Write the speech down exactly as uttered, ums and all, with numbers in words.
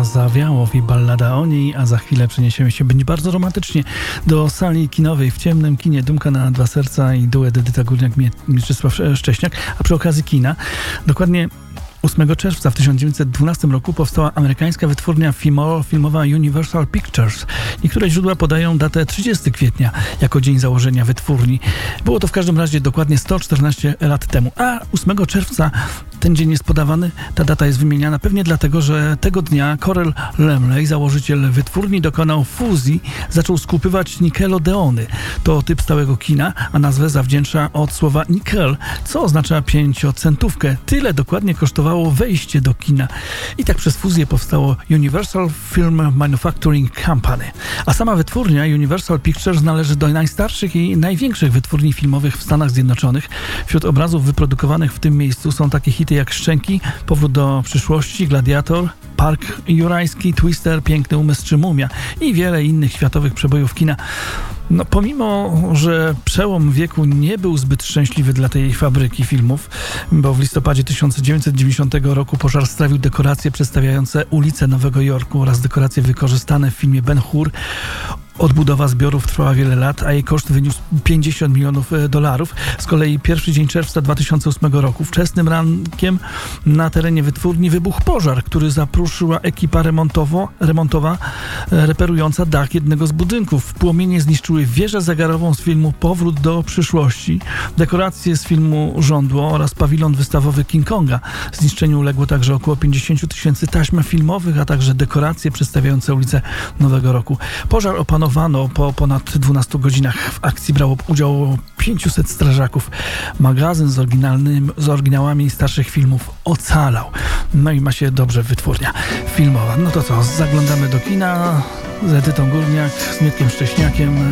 Zawiałow i ballada o niej, a za chwilę przeniesiemy się być bardzo romantycznie do sali kinowej w ciemnym kinie Dumka na dwa serca i duet Edyta Górniak-Mieczysław Szcześniak, a przy okazji kina dokładnie ósmego czerwca w tysiąc dziewięćset dwunastym roku powstała amerykańska wytwórnia filmo, filmowa Universal Pictures. Niektóre źródła podają datę trzydziestego kwietnia jako dzień założenia wytwórni. Było to w każdym razie dokładnie sto czternaście lat temu, a ósmego czerwca ten dzień jest podawany, ta data jest wymieniana pewnie dlatego, że tego dnia Corel Lemley, założyciel wytwórni, dokonał fuzji, zaczął skupywać Nickelodeony. To typ stałego kina, a nazwę zawdzięcza od słowa nickel, co oznacza pięciocentówkę. Tyle dokładnie kosztowało wejście do kina. I tak przez fuzję powstało Universal Film Manufacturing Company. A sama wytwórnia Universal Pictures należy do najstarszych i największych wytwórni filmowych w Stanach Zjednoczonych. Wśród obrazów wyprodukowanych w tym miejscu są takie hity jak Szczęki, Powrót do przyszłości, Gladiator, Park Jurajski, Twister, Piękny umysł czy Mumia i wiele innych światowych przebojów kina. No, pomimo, że przełom wieku nie był zbyt szczęśliwy dla tej fabryki filmów, bo w listopadzie tysiąc dziewięćset dziewięćdziesiątego roku pożar strawił dekoracje przedstawiające ulice Nowego Jorku oraz dekoracje wykorzystane w filmie Ben-Hur. Odbudowa zbiorów trwała wiele lat, a jej koszt wyniósł pięćdziesiąt milionów dolarów. Z kolei pierwszy dzień czerwca dwa tysiące ósmego roku, wczesnym rankiem na terenie wytwórni wybuchł pożar, który zapruszyła ekipa remontowo, remontowa reperująca dach jednego z budynków. Płomienie zniszczyły wieżę zegarową z filmu Powrót do przyszłości, dekoracje z filmu Żądło oraz pawilon wystawowy King Konga. Zniszczeniu uległo także około pięćdziesiąt tysięcy taśm filmowych, a także dekoracje przedstawiające ulicę Nowego Roku. Pożar opanowano po ponad dwunastu godzinach. W akcji brało udział pięciuset strażaków. Magazyn z, oryginalnym, z oryginałami starszych filmów ocalał. No i ma się dobrze wytwórnia filmowa. No to co, zaglądamy do kina z Edytą Górniak, z Mietkiem Szcześniakiem.